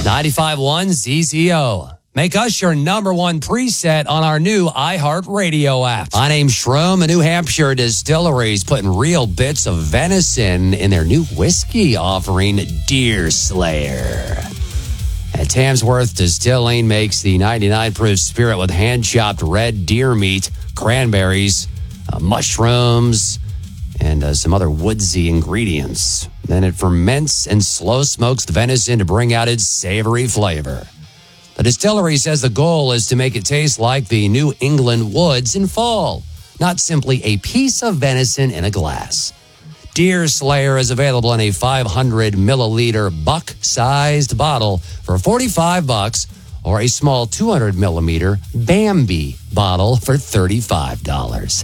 95.1 ZZO. Make us your number one preset on our new iHeartRadio app. My name's Shroom. A New Hampshire distillery is putting real bits of venison in their new whiskey offering, Deer Slayer. And Tamsworth Distilling makes the 99 proof spirit with hand-chopped red deer meat, cranberries, mushrooms, and some other woodsy ingredients. Then it ferments and slow smokes the venison to bring out its savory flavor. The distillery says the goal is to make it taste like the New England woods in fall, not simply a piece of venison in a glass. Deer Slayer is available in a 500 milliliter buck-sized bottle for $45 or a small 200 millimeter Bambi bottle for $35.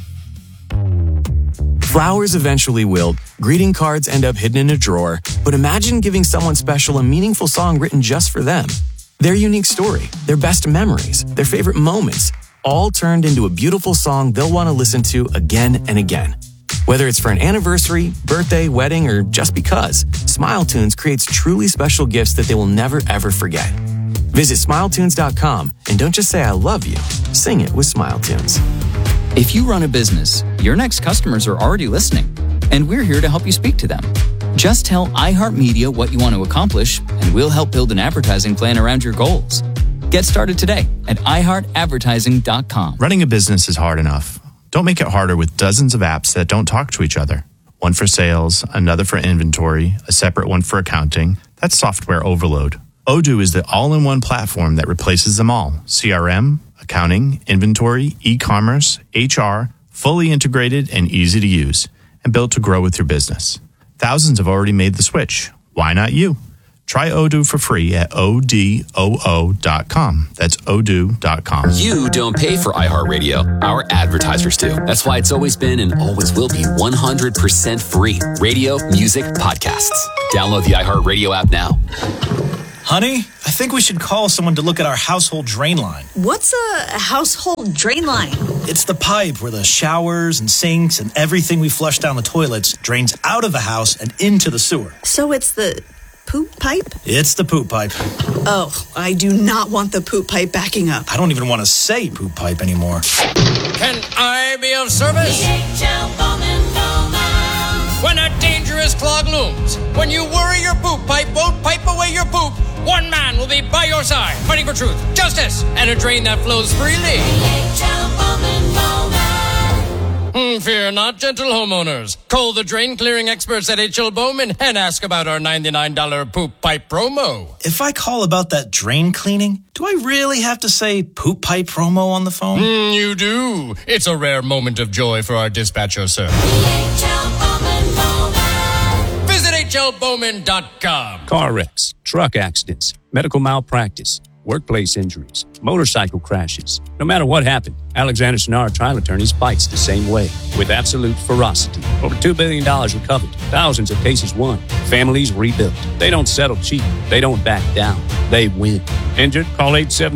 Flowers eventually wilt, greeting cards end up hidden in a drawer, but imagine giving someone special a meaningful song written just for them. Their unique story, their best memories, their favorite moments, all turned into a beautiful song they'll want to listen to again and again. Whether it's for an anniversary, birthday, wedding, or just because, SmileTunes creates truly special gifts that they will never, ever forget. Visit SmileTunes.com and don't just say I love you, sing it with SmileTunes. If you run a business, your next customers are already listening, and we're here to help you speak to them. Just tell iHeartMedia what you want to accomplish, and we'll help build an advertising plan around your goals. Get started today at iHeartAdvertising.com. Running a business is hard enough. Don't make it harder with dozens of apps that don't talk to each other. One for sales, another for inventory, a separate one for accounting. That's software overload. Odoo is the all-in-one platform that replaces them all. CRM, accounting, inventory, e-commerce, HR, fully integrated and easy to use, and built to grow with your business. Thousands have already made the switch. Why not you? Try Odoo for free at odoo.com. That's odoo.com. You don't pay for iHeartRadio. Our advertisers do. That's why it's always been and always will be 100% free. Radio, music, podcasts. Download the iHeartRadio app now. Honey, I think we should call someone to look at our household drain line. What's a household drain line? It's the pipe where the showers and sinks and everything we flush down the toilets drains out of the house and into the sewer. So it's the poop pipe? It's the poop pipe. Oh, I do not want the poop pipe backing up. I don't even want to say poop pipe anymore. Can I be of service? When a dangerous clog looms, when you worry your poop pipe won't pipe away your poop, one man will be by your side, fighting for truth, justice, and a drain that flows freely. Fear not, gentle homeowners. Call the drain clearing experts at H.L. Bowman and ask about our $99 poop pipe promo. If I call about that drain cleaning, do I really have to say poop pipe promo on the phone? You do. It's a rare moment of joy for our dispatcher, sir. Visit hlbowman.com. Car wrecks, truck accidents, medical malpractice, workplace injuries, motorcycle crashes. No matter what happened, Alexander Sonar Trial Attorneys fights the same way, with absolute ferocity. Over $2 billion recovered, thousands of cases won, families rebuilt. They don't settle cheap. They don't back down. They win. Injured? Call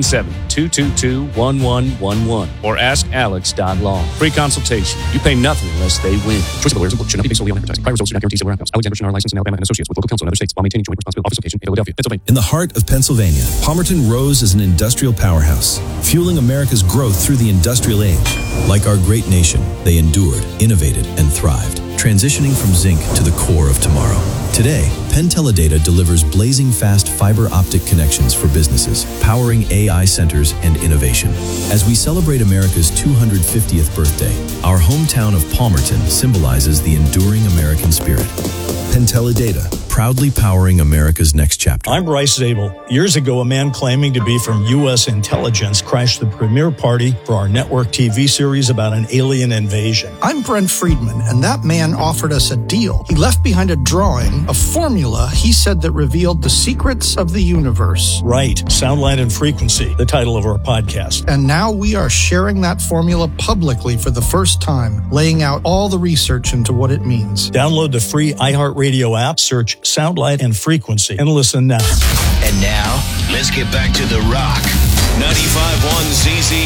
877-222-1111 or askalex.law. Free consultation. You pay nothing unless they win. Choice of lawyers should not be based solely on advertising. Prior results do not guarantee civil outcomes. Alexander Sonar licensed in Alabama and Associates with local counsel in other states while maintaining joint responsibility office location in Philadelphia, Pennsylvania. In the heart of Pennsylvania, Palmerton rose as an industrial powerhouse, fueling America's growth through the industrial age. Like our great nation, they endured, innovated, and thrived, transitioning from zinc to the core of tomorrow. Today, Penn Teledata delivers blazing fast fiber optic connections for businesses, powering AI centers and innovation. As we celebrate America's 250th birthday, our hometown of Palmerton symbolizes the enduring American spirit. Penn Teledata, proudly powering America's next chapter. I'm Bryce Zabel. Years ago, a man claiming to be from U.S. intelligence crashed the premiere party for our network TV series about an alien invasion. I'm Brent Friedman, and that man offered us a deal. He left behind a drawing, a formula he said that revealed the secrets of the universe. Right. Sound, Light, and Frequency, the title of our podcast. And now we are sharing that formula publicly for the first time, laying out all the research into what it means. Download the free iHeartRadio app, search Sound, Light, and Frequency, and listen now. And now, let's get back to The Rock. 95.1 ZZO.